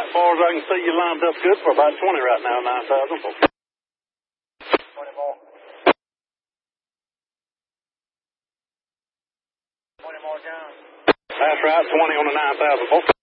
As far as I can see, you lined up good for about 20 right now, 9,000. 20 more. 20 more, John. That's right, 20 on the 9,000.